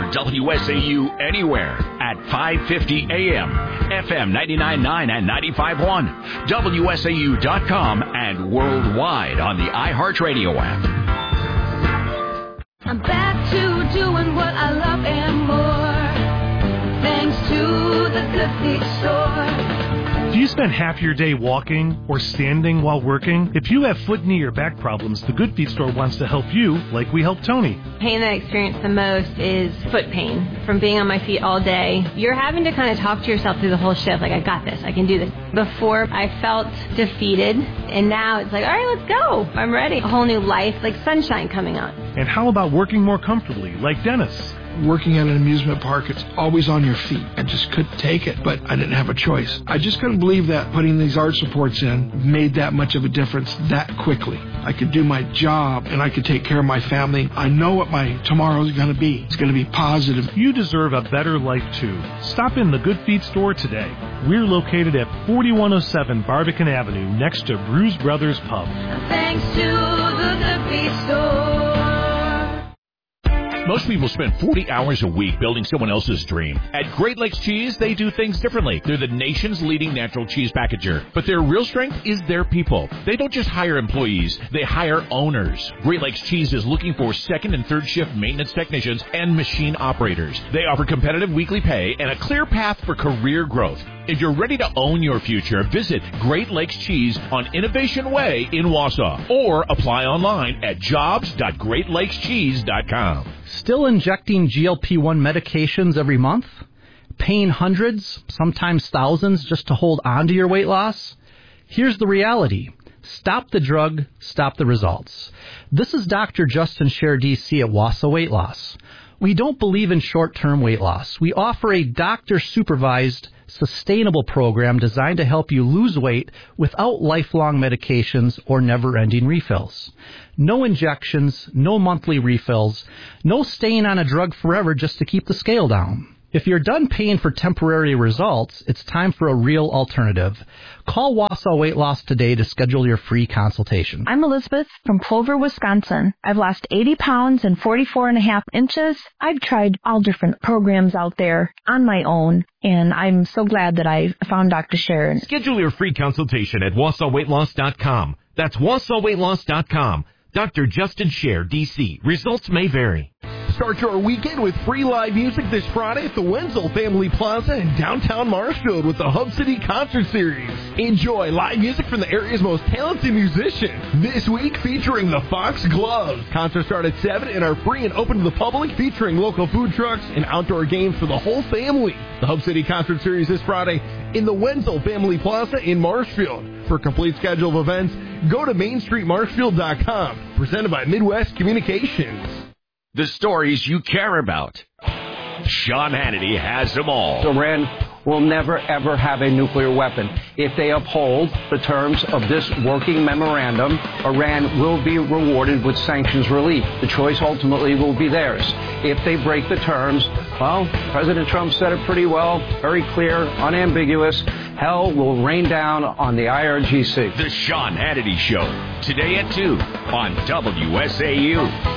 WSAU anywhere at 550 AM, FM 99.9 and 95.1, WSAU.com, and worldwide on the iHeartRadio app. I'm back to doing what I love and more, thanks to the Good Feet store. Do you spend half your day walking or standing while working? If you have foot, knee, or back problems, the Good Feet store wants to help you like we helped Tony. Pain that I experience the most is foot pain from being on my feet all day. You're having to kind of talk to yourself through the whole shift, like, I got this, I can do this. Before, I felt defeated, and now it's like, all right, let's go. I'm ready. A whole new life, like sunshine coming on. And how about working more comfortably, like Dennis? Working at an amusement park, it's always on your feet. I just couldn't take it, but I didn't have a choice. I just couldn't believe that putting these arch supports in made that much of a difference that quickly. I could do my job, and I could take care of my family. I know what my tomorrow is going to be. It's going to be positive. You deserve a better life, too. Stop in the Good Feet store today. We're located at 4107 Barbican Avenue, next to Bruise Brothers Pub. Thanks to the Good Feet store. Most people spend 40 hours a week building someone else's dream. At Great Lakes Cheese, they do things differently. They're the nation's leading natural cheese packager. But their real strength is their people. They don't just hire employees, they hire owners. Great Lakes Cheese is looking for second and third shift maintenance technicians and machine operators. They offer competitive weekly pay and a clear path for career growth. If you're ready to own your future, visit Great Lakes Cheese on Innovation Way in Wausau or apply online at jobs.greatlakescheese.com. Still injecting GLP-1 medications every month? Paying hundreds, sometimes thousands, just to hold on to your weight loss? Here's the reality. Stop the drug, stop the results. This is Dr. Justin Scher, DC at Wausau Weight Loss. We don't believe in short-term weight loss. We offer a doctor-supervised, sustainable program designed to help you lose weight without lifelong medications or never-ending refills. No injections, no monthly refills, no staying on a drug forever just to keep the scale down. If you're done paying for temporary results, it's time for a real alternative. Call Wausau Weight Loss today to schedule your free consultation. I'm Elizabeth from Plover, Wisconsin. I've lost 80 pounds and 44.5 inches. I've tried all different programs out there on my own, and I'm so glad that I found Dr. Scher. Schedule your free consultation at WausauWeightLoss.com. That's WausauWeightLoss.com. Dr. Justin Scher, D.C. Results may vary. Start your weekend with free live music this Friday at the Wenzel Family Plaza in downtown Marshfield with the Hub City Concert Series. Enjoy live music from the area's most talented musicians. This week featuring the Fox Gloves. Concerts start at 7 and are free and open to the public, featuring local food trucks and outdoor games for the whole family. The Hub City Concert Series this Friday in the Wenzel Family Plaza in Marshfield. For a complete schedule of events, go to MainStreetMarshfield.com. Presented by Midwest Communications. The stories you care about. Sean Hannity has them all. Iran will never, ever have a nuclear weapon. If they uphold the terms of this working memorandum, Iran will be rewarded with sanctions relief. The choice ultimately will be theirs. If they break the terms, well, President Trump said it pretty well, very clear, unambiguous. Hell will rain down on the IRGC. The Sean Hannity Show, today at 2 on WSAU.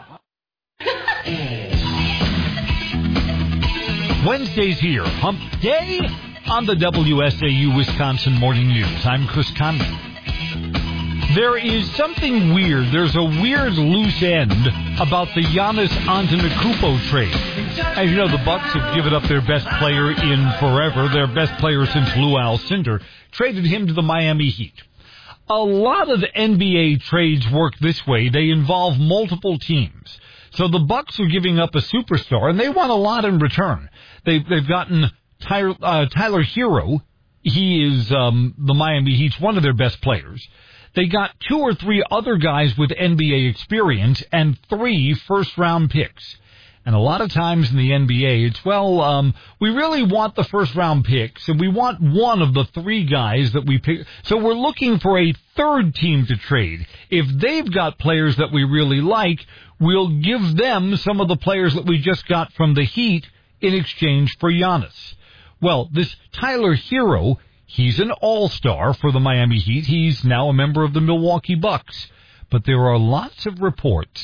Wednesday's here, hump day on the WSAU Wisconsin Morning News. I'm Chris Condon. There is something weird. There's a weird loose end about the Giannis Antetokounmpo trade. As you know, the Bucks have given up their best player in forever, their best player since Lou Alcindor, traded him to the Miami Heat. A lot of NBA trades work this way. They involve multiple teams. So the Bucks are giving up a superstar, and they want a lot in return. They've gotten Tyler Hero. He is the Miami Heat's one of their best players. They got 2 or 3 other guys with NBA experience and 3 first-round picks. And a lot of times in the NBA, it's, we really want the first-round picks, and we want one of the 3 guys that we pick. So we're looking for a third team to trade. If they've got players that we really like, we'll give them some of the players that we just got from the Heat in exchange for Giannis. Well, this Tyler Hero, he's an all-star for the Miami Heat. He's now a member of the Milwaukee Bucks. But there are lots of reports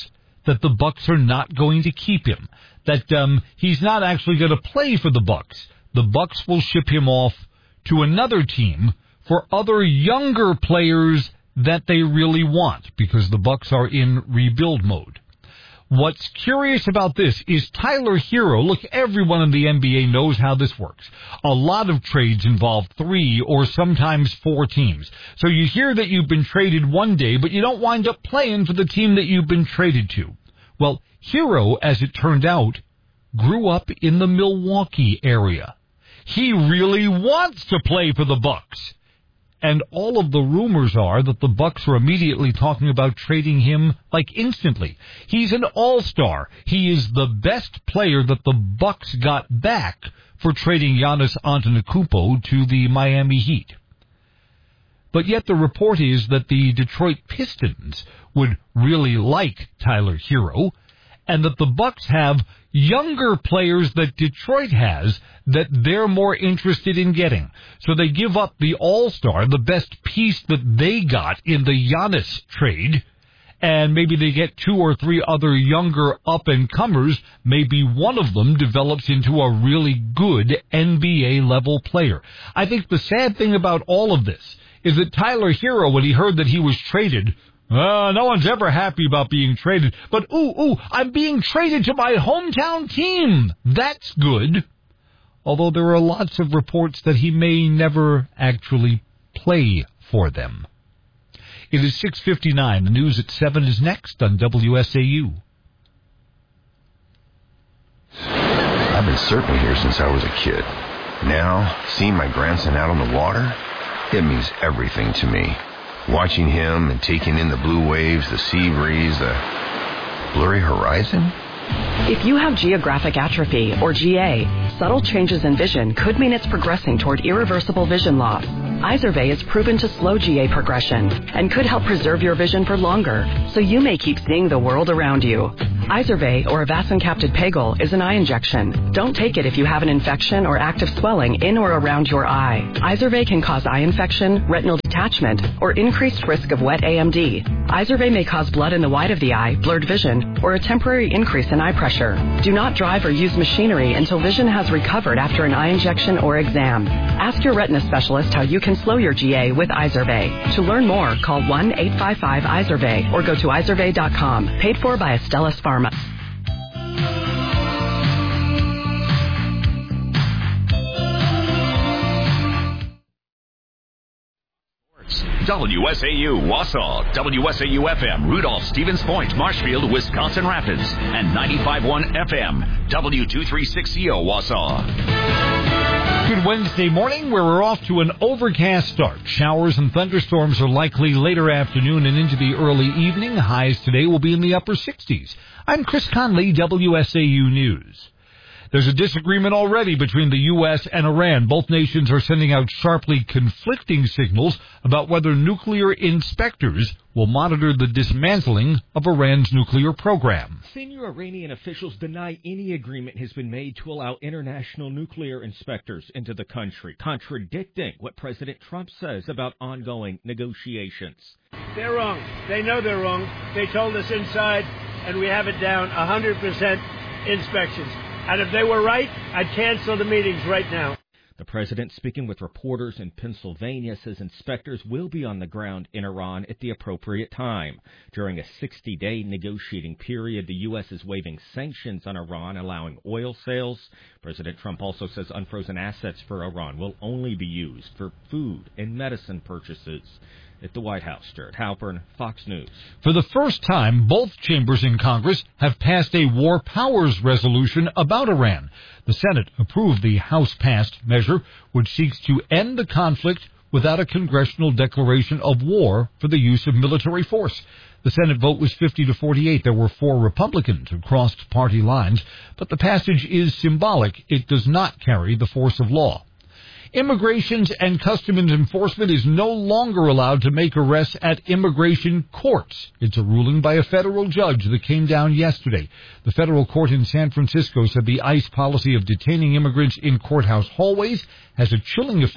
that the Bucks are not going to keep him, that he's not actually going to play for the Bucks. The Bucks will ship him off to another team for other younger players that they really want, because the Bucks are in rebuild mode. What's curious about this is Tyler Hero. Look, everyone in the NBA knows how this works. A lot of trades involve 3 or sometimes 4 teams. So you hear that you've been traded one day, but you don't wind up playing for the team that you've been traded to. Well, Hero, as it turned out, grew up in the Milwaukee area. He really wants to play for the Bucks. And all of the rumors are that the Bucks are immediately talking about trading him, like, instantly. He's an all-star. He is the best player that the Bucks got back for trading Giannis Antetokounmpo to the Miami Heat. But yet the report is that the Detroit Pistons would really like Tyler Hero, and that the Bucks have younger players that Detroit has that they're more interested in getting. So they give up the all-star, the best piece that they got in the Giannis trade, and maybe they get 2 or 3 other younger up-and-comers. Maybe one of them develops into a really good NBA-level player. I think the sad thing about all of this is that Tyler Hero, when he heard that he was traded, no one's ever happy about being traded. But, I'm being traded to my hometown team. That's good. Although there are lots of reports that he may never actually play for them. It is 6:59. The news at 7 is next on WSAU. I've been surfing here since I was a kid. Now, seeing my grandson out on the water, it means everything to me. Watching him and taking in the blue waves, the sea breeze, the blurry horizon. If you have geographic atrophy, or GA, subtle changes in vision could mean it's progressing toward irreversible vision loss. Izervay is proven to slow GA progression and could help preserve your vision for longer, so you may keep seeing the world around you. Izervay, or avacincaptad pegol, is an eye injection. Don't take it if you have an infection or active swelling in or around your eye. Izervay can cause eye infection, retinal detachment, or increased risk of wet AMD. Izervay may cause blood in the white of the eye, blurred vision, or a temporary increase in eye pressure. Do not drive or use machinery until vision has recovered after an eye injection or exam. Ask your retina specialist how you can slow your GA with Izervay. To learn more, call 1-855-IZERVAY or go to izervay.com. Paid for by Astellas Pharma. WSAU Wausau, WSAU FM, Rudolph, Stevens Point, Marshfield, Wisconsin Rapids, and 95.1 FM, W236CO Wausau. Good Wednesday morning, where we're off to an overcast start. Showers and thunderstorms are likely later afternoon and into the early evening. Highs today will be in the upper 60s. I'm Chris Conley, WSAU News. There's a disagreement already between the U.S. and Iran. Both nations are sending out sharply conflicting signals about whether nuclear inspectors will monitor the dismantling of Iran's nuclear program. Senior Iranian officials deny any agreement has been made to allow international nuclear inspectors into the country, contradicting what President Trump says about ongoing negotiations. They're wrong. They know they're wrong. They told us inside, and we have it down, 100% inspections. And if they were right, I'd cancel the meetings right now. The president, speaking with reporters in Pennsylvania, says inspectors will be on the ground in Iran at the appropriate time. During a 60-day negotiating period, the U.S. is waiving sanctions on Iran, allowing oil sales. President Trump also says unfrozen assets for Iran will only be used for food and medicine purchases. At the White House, Jared Halpern, Fox News. For the first time, both chambers in Congress have passed a war powers resolution about Iran. The Senate approved the House-passed measure, which seeks to end the conflict without a congressional declaration of war for the use of military force. The Senate vote was 50-48. There were 4 Republicans who crossed party lines, but the passage is symbolic. It does not carry the force of law. Immigration and Customs Enforcement is no longer allowed to make arrests at immigration courts. It's a ruling by a federal judge that came down yesterday. The federal court in San Francisco said the ICE policy of detaining immigrants in courthouse hallways has a chilling effect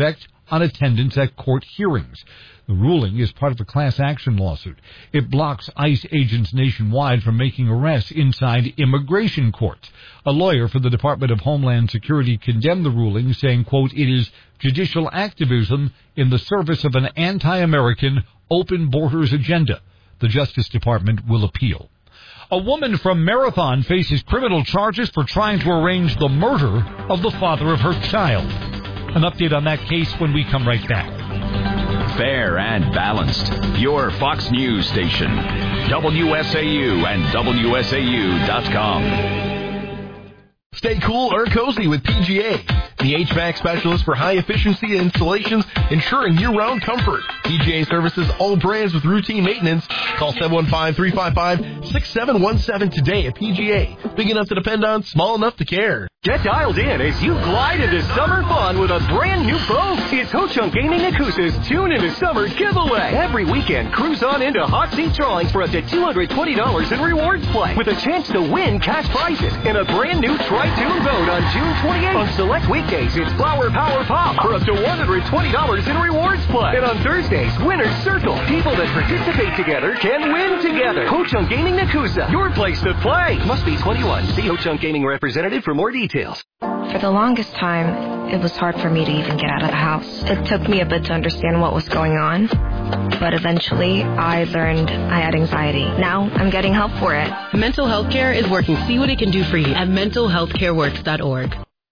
on attendance at court hearings. The ruling is part of a class action lawsuit. It blocks ICE agents nationwide from making arrests inside immigration courts. A lawyer for the Department of Homeland Security condemned the ruling, saying, quote, "It is judicial activism in the service of an anti-American open borders agenda." The Justice Department will appeal. A woman from Marathon faces criminal charges for trying to arrange the murder of the father of her child. An update on that case when we come right back. Fair and balanced. Your Fox News station. WSAU and WSAU.com. Stay cool or cozy with PGA, the HVAC specialist for high-efficiency installations, ensuring year-round comfort. PGA services all brands with routine maintenance. Call 715-355-6717 today at PGA. Big enough to depend on, small enough to care. Get dialed in as you glide into summer fun with a brand new boat. It's Ho Chunk Gaming Nakusa's Tune into Summer giveaway. Every weekend, cruise on into hot seat drawings for up to $220 in rewards play with a chance to win cash prizes and a brand new Tri-Tune boat on June 28th. On select weekdays, it's Flower Power Pop for up to $120 in rewards play. And on Thursdays, Winner's Circle. People that participate together can win together. Ho Chunk Gaming Nakusa, your place to play. Must be 21. See Ho Chunk Gaming representative for more details. For the longest time, it was hard for me to even get out of the house. It took me a bit to understand what was going on, but eventually I learned I had anxiety. Now I'm getting help for it. Mental health care is working. See what it can do for you at mentalhealthcareworks.org.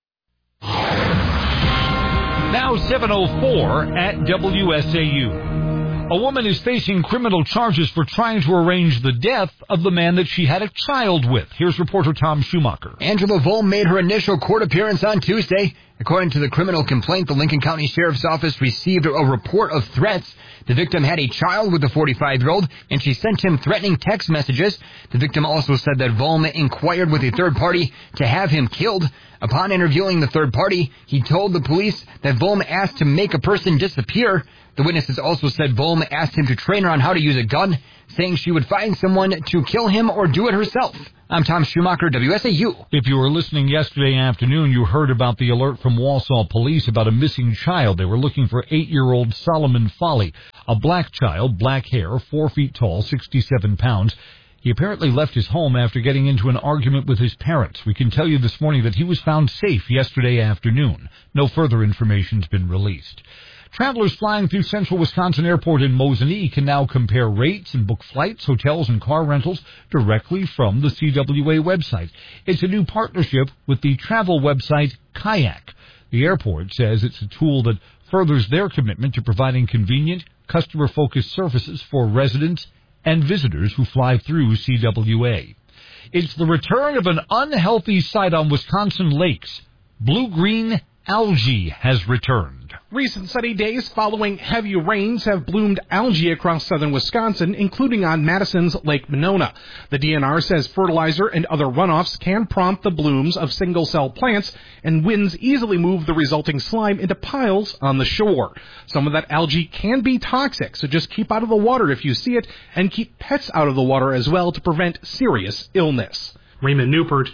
Now 7:04 at WSAU. A woman is facing criminal charges for trying to arrange the death of the man that she had a child with. Here's reporter Tom Schumacher. Angela Volm made her initial court appearance on Tuesday. According to the criminal complaint, the Lincoln County Sheriff's Office received a report of threats. The victim had a child with the 45-year-old, and she sent him threatening text messages. The victim also said that Volm inquired with a third party to have him killed. Upon interviewing the third party, he told the police that Volm asked to make a person disappear. The witnesses also said Volm asked him to train her on how to use a gun, saying she would find someone to kill him or do it herself. I'm Tom Schumacher, WSAU. If you were listening yesterday afternoon, you heard about the alert from Wausau police about a missing child. They were looking for 8-year-old Solomon Foley, a black child, black hair, 4 feet tall, 67 pounds. He apparently left his home after getting into an argument with his parents. We can tell you this morning that he was found safe yesterday afternoon. No further information has been released. Travelers flying through Central Wisconsin Airport in Mosinee can now compare rates and book flights, hotels, and car rentals directly from the CWA website. It's a new partnership with the travel website Kayak. The airport says it's a tool that furthers their commitment to providing convenient, customer-focused services for residents and visitors who fly through CWA. It's the return of an unhealthy sight on Wisconsin lakes. Blue-green algae has returned. Recent sunny days following heavy rains have bloomed algae across southern Wisconsin, including on Madison's Lake Monona. The DNR says fertilizer and other runoffs can prompt the blooms of single-cell plants, and winds easily move the resulting slime into piles on the shore. Some of that algae can be toxic, so just keep out of the water if you see it, and keep pets out of the water as well to prevent serious illness. Raymond Newport,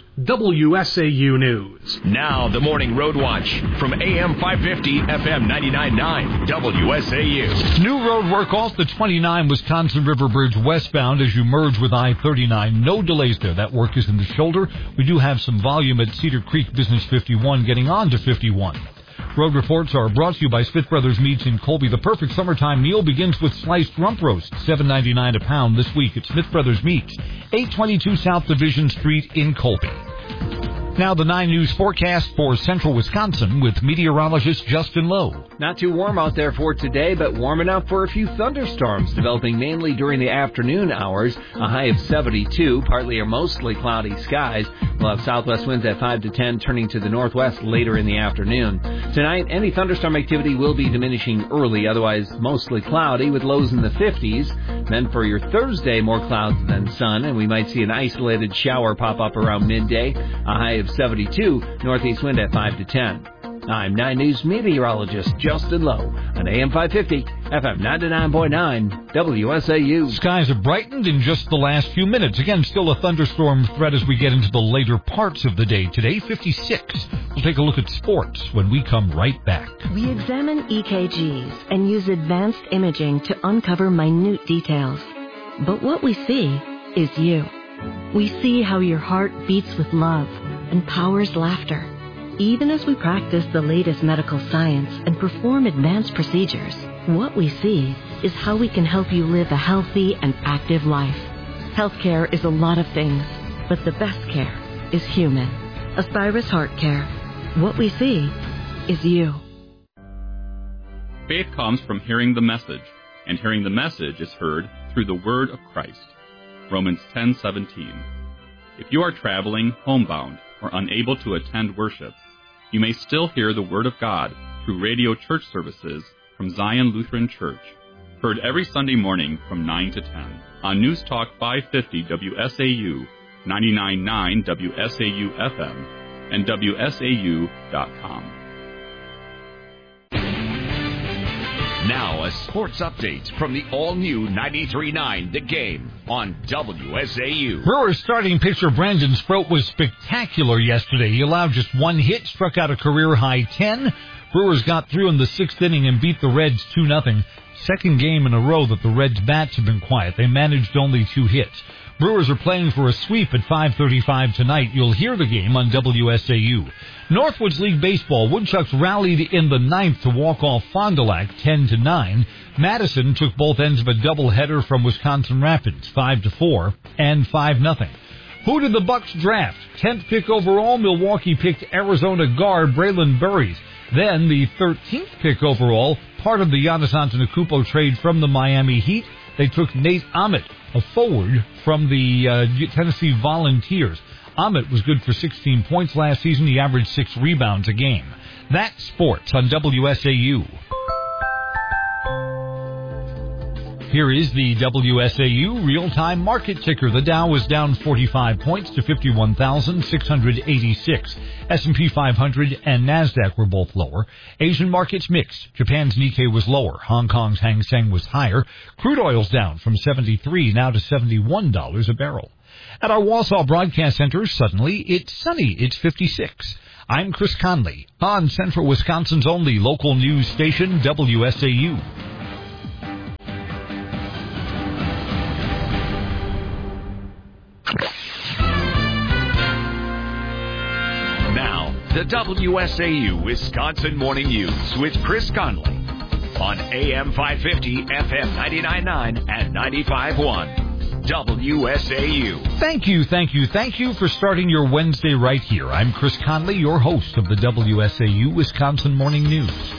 WSAU News. Now the Morning Road Watch from AM 550, FM 99.9, WSAU. New road work off the 29 Wisconsin River Bridge westbound as you merge with I-39. No delays there. That work is in the shoulder. We do have some volume at Cedar Creek Business 51 getting on to 51. Road reports are brought to you by Smith Brothers Meats in Colby. The perfect summertime meal begins with sliced rump roast, $7.99 a pound this week at Smith Brothers Meats, 822 South Division Street in Colby. Now the 9 News forecast for central Wisconsin with meteorologist Justin Lowe. Not too warm out there for today, but warm enough for a few thunderstorms developing mainly during the afternoon hours. A high of 72, partly or mostly cloudy skies. We'll have southwest winds at 5 to 10, turning to the northwest later in the afternoon. Tonight, any thunderstorm activity will be diminishing early, otherwise mostly cloudy with lows in the 50s. Then for your Thursday, more clouds than sun, and we might see an isolated shower pop up around midday. A high of 72, northeast wind at 5 to 10. I'm 9 News meteorologist Justin Lowe on AM 550, FM 99.9, WSAU. Skies have brightened in just the last few minutes. Again, still a thunderstorm threat as we get into the later parts of the day today, 56. We'll take a look at sports when we come right back. We examine EKGs and use advanced imaging to uncover minute details. But what we see is you. We see how your heart beats with love and powers laughter. Even as we practice the latest medical science and perform advanced procedures, what we see is how we can help you live a healthy and active life. Healthcare is a lot of things, but the best care is human. Aspirus Heart Care. What we see is you. Faith comes from hearing the message, and hearing the message is heard through the word of Christ. Romans 10:17. If you are traveling, homebound, or unable to attend worship, you may still hear the Word of God through radio church services from Zion Lutheran Church, heard every Sunday morning from 9 to 10 on News Talk 550 WSAU, 99.9 WSAU FM, and WSAU.com. Now, a sports update from the all-new 93.9 The Game on WSAU. Brewers starting pitcher Brandon Sproat was spectacular yesterday. He allowed just one hit, struck out a career-high 10. Brewers got through in the sixth inning and beat the Reds 2-0. Second game in a row that the Reds' bats have been quiet. They managed only 2 hits. Brewers are playing for a sweep at 5:35 tonight. You'll hear the game on WSAU. Northwoods League Baseball, Woodchucks rallied in the 9th to walk off Fond du Lac 10-9. Madison took both ends of a doubleheader from Wisconsin Rapids, 5-4 and 5-0. Who did the Bucks draft? 10th pick overall, Milwaukee picked Arizona guard Braylon Burries. Then the 13th pick overall, part of the Giannis Antetokounmpo trade from the Miami Heat, they took Nate Ahmet, a forward from the Tennessee Volunteers. Ahmet was good for 16 points last season. He averaged 6 rebounds a game. That's sports on WSAU. Here is the WSAU real-time market ticker. The Dow was down 45 points to 51,686. S&P 500 and NASDAQ were both lower. Asian markets mixed. Japan's Nikkei was lower. Hong Kong's Hang Seng was higher. Crude oil's down from $73 now to $71 a barrel. At our Wausau Broadcast Center, suddenly it's sunny. It's 56. I'm Chris Conley on Central Wisconsin's only local news station, WSAU. Now, the WSAU Wisconsin Morning News with Chris Conley on AM 550, FM 99.9 and 95.1. WSAU. Thank you for starting your Wednesday right here. I'm Chris Conley, your host of the WSAU Wisconsin Morning News.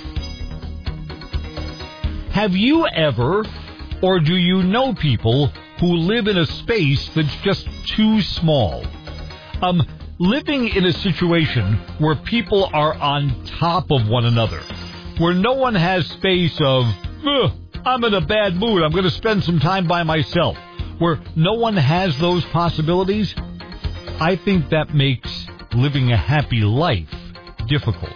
Have you ever, or do you know people who live in a space that's just too small? Living in a situation where people are on top of one another, where no one has space of, I'm in a bad mood, I'm going to spend some time by myself, where no one has those possibilities, I think that makes living a happy life difficult.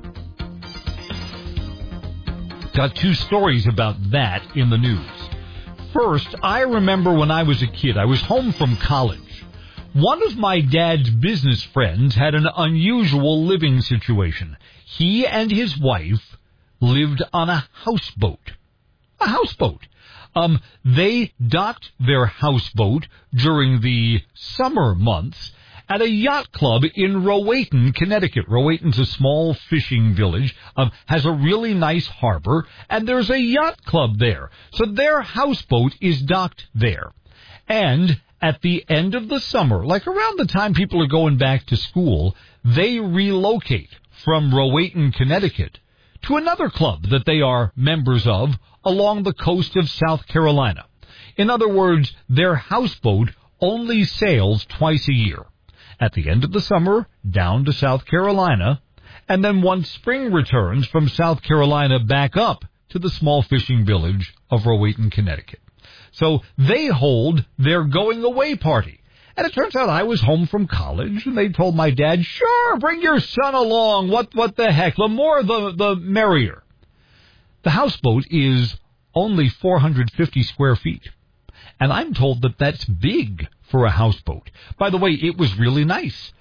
Got 2 stories about that in the news. First, I remember when I was a kid, I was home from college. One of my dad's business friends had an unusual living situation. He and his wife lived on a houseboat. A houseboat. They docked their houseboat during the summer months at a yacht club in Rowayton, Connecticut. Rowayton's a small fishing village, has a really nice harbor, and there's a yacht club there. So their houseboat is docked there. And at the end of the summer, like around the time people are going back to school, they relocate from Rowayton, Connecticut, to another club that they are members of along the coast of South Carolina. In other words, their houseboat only sails twice a year. At the end of the summer, down to South Carolina, and then once spring returns from South Carolina back up to the small fishing village of Rowayton, Connecticut. So they hold their going away party And it turns out I was home from college, and they told my dad, sure, bring your son along. What the heck? The more, the merrier. The houseboat is only 450 square feet. And I'm told that that's big for a houseboat. By the way, it was really nice.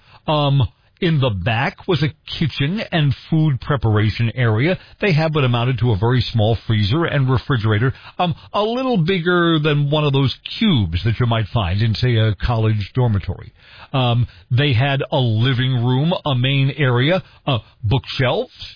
In the back was a kitchen and food preparation area. They had what amounted to a very small freezer and refrigerator, a little bigger than one of those cubes that you might find in, say, a college dormitory. They had a living room, a main area, bookshelves,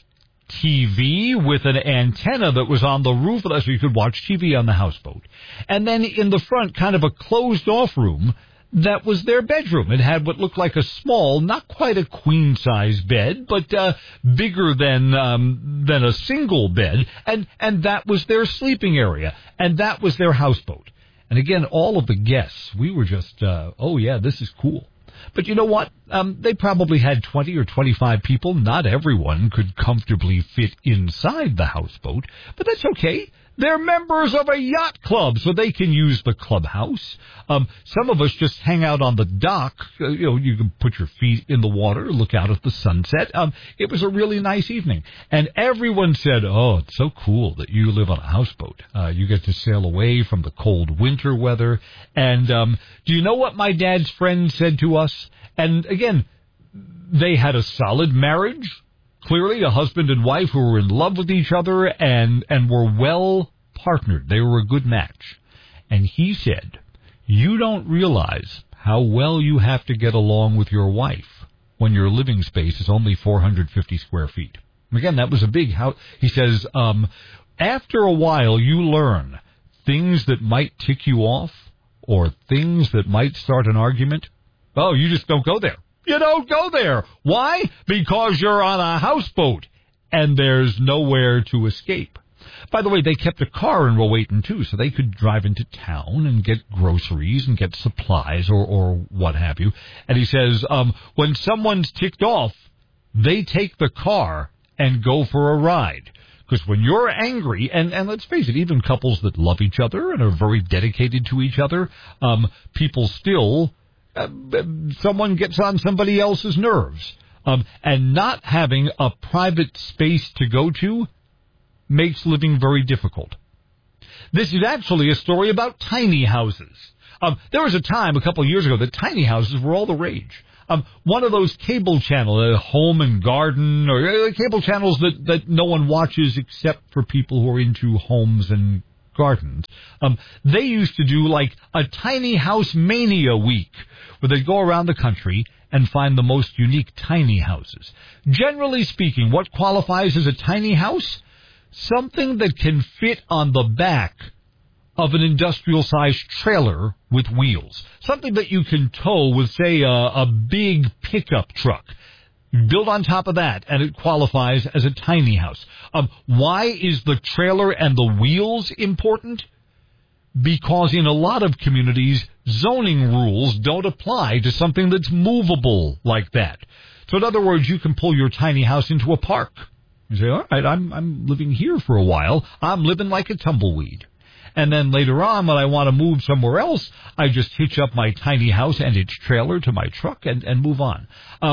TV with an antenna that was on the roof so you could watch TV on the houseboat. And then in the front, kind of a closed-off room, that was their bedroom. It had what looked like a small, not quite a queen-size bed, but bigger than a single bed, and that was their sleeping area, and that was their houseboat. And again, all of the guests, we were just, oh yeah, this is cool. But you know what? They probably had 20 or 25 people. Not everyone could comfortably fit inside the houseboat, but that's okay. They're members of a yacht club, so they can use the clubhouse. Some of us just hang out on the dock. You can put your feet in the water, look out at the sunset. It was a really nice evening. And everyone said, oh, it's so cool that you live on a houseboat. You get to sail away from the cold winter weather. And do you know what my dad's friend said to us? And again, they had a solid marriage. Clearly, a husband and wife who were in love with each other and were well partnered. They were a good match. And he said, you don't realize how well you have to get along with your wife when your living space is only 450 square feet. Again, that was a big house. He says, after a while, you learn things that might tick you off or things that might start an argument. Oh, you just don't go there. You don't go there. Why? Because you're on a houseboat, and there's nowhere to escape. By the way, they kept a car in Rowayton, too, so they could drive into town and get groceries and get supplies or what have you. And he says, when someone's ticked off, they take the car and go for a ride. Because when you're angry, and let's face it, even couples that love each other and are very dedicated to each other, people still... someone gets on somebody else's nerves. And not having a private space to go to makes living very difficult. This is actually a story about tiny houses. There was a time a couple of years ago that tiny houses were all the rage. One of those cable channels, Home and Garden, or cable channels that no one watches except for people who are into homes and gardens. They used to do like a tiny house mania week where they'd go around the country and find the most unique tiny houses. Generally speaking, what qualifies as a tiny house? Something that can fit on the back of an industrial-sized trailer with wheels. Something that you can tow with, say, a big pickup truck. Build on top of that, and it qualifies as a tiny house. Why is the trailer and the wheels important? Because in a lot of communities, zoning rules don't apply to something that's movable like that. So in other words, you can pull your tiny house into a park. You say, all right, I'm living here for a while. I'm living like a tumbleweed. And then later on, when I want to move somewhere else, I just hitch up my tiny house and its trailer to my truck and move on.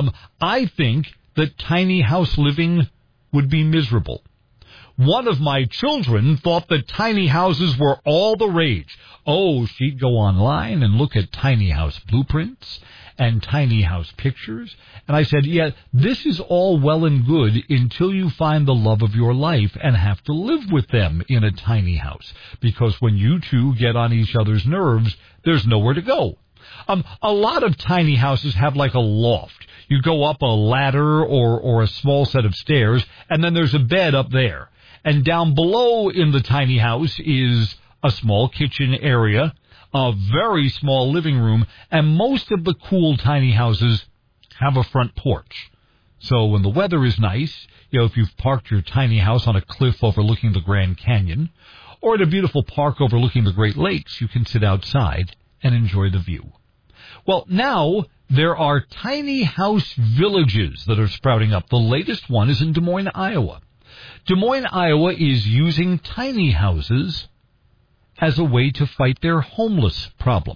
I think that tiny house living would be miserable. One of my children thought that tiny houses were all the rage. Oh, she'd go online and look at tiny house blueprints and tiny house pictures. And I said, yeah, this is all well and good until you find the love of your life and have to live with them in a tiny house. Because when you two get on each other's nerves, there's nowhere to go. A lot of tiny houses have like a loft. You go up a ladder or a small set of stairs, and then there's a bed up there. And down below in the tiny house is a small kitchen area, a very small living room, and most of the cool tiny houses have a front porch. So when the weather is nice, if you've parked your tiny house on a cliff overlooking the Grand Canyon, or in a beautiful park overlooking the Great Lakes, you can sit outside and enjoy the view. Well, now there are tiny house villages that are sprouting up. The latest one is in Des Moines, Iowa. Des Moines, Iowa is using tiny houses as a way to fight their homeless problem.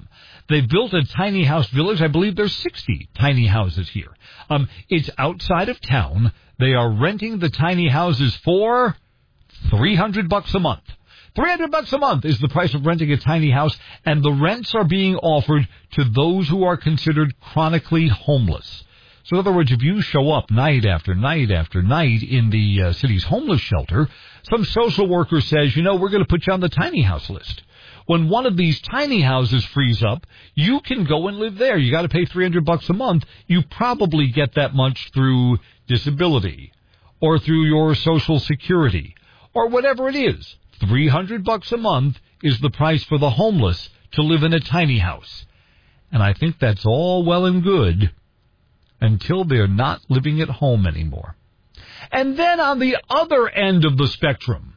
They built a tiny house village. I believe there's 60 tiny houses here. It's outside of town. They are renting the tiny houses for $300 a month. $300 a month is the price of renting a tiny house, and the rents are being offered to those who are considered chronically homeless. So in other words, if you show up night after night after night in the city's homeless shelter, some social worker says, we're going to put you on the tiny house list. When one of these tiny houses frees up, you can go and live there. You got to pay $300 a month. You probably get that much through disability or through your Social Security or whatever it is. $300 a month is the price for the homeless to live in a tiny house. And I think that's all well and good until they're not living at home anymore. And then on the other end of the spectrum,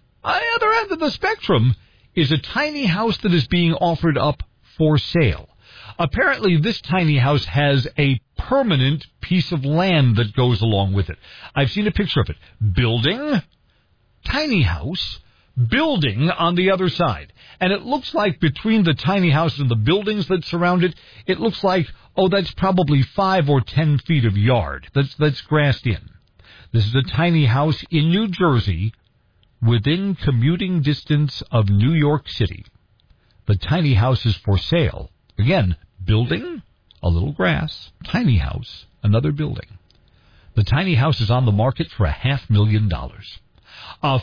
is a tiny house that is being offered up for sale. Apparently, this tiny house has a permanent piece of land that goes along with it. I've seen a picture of it. Building, tiny house, building on the other side. And it looks like between the tiny house and the buildings that surround it, it looks like, that's probably 5 or 10 feet of yard that's grassed in. This is a tiny house in New Jersey within commuting distance of New York City. The tiny house is for sale. Again, building, a little grass, tiny house, another building. The tiny house is on the market for $500,000. A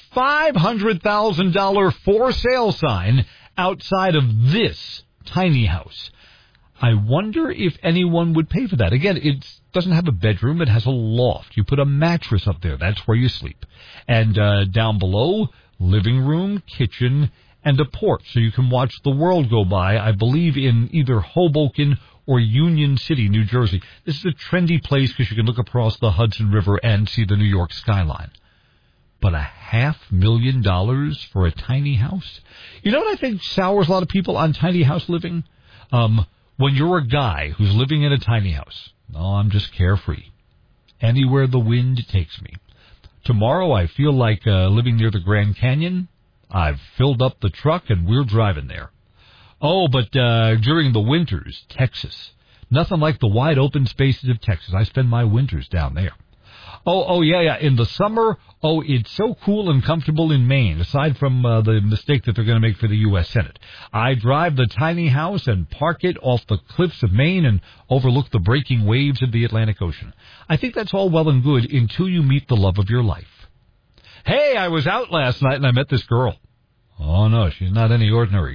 $500,000 for sale sign outside of this tiny house. I wonder if anyone would pay for that. Again, it doesn't have a bedroom. It has a loft. You put a mattress up there. That's where you sleep. And down below, living room, kitchen, and a porch. So you can watch the world go by, I believe, in either Hoboken or Union City, New Jersey. This is a trendy place because you can look across the Hudson River and see the New York skyline. But $500,000 for a tiny house? You know what I think sours a lot of people on tiny house living? When you're a guy who's living in a tiny house, I'm just carefree. Anywhere the wind takes me. Tomorrow I feel like living near the Grand Canyon. I've filled up the truck and we're driving there. But during the winters, Texas. Nothing like the wide open spaces of Texas. I spend my winters down there. Yeah. In the summer, it's so cool and comfortable in Maine, aside from the mistake that they're going to make for the U.S. Senate. I drive the tiny house and park it off the cliffs of Maine and overlook the breaking waves of the Atlantic Ocean. I think that's all well and good until you meet the love of your life. Hey, I was out last night and I met this girl. Oh, no, she's not any ordinary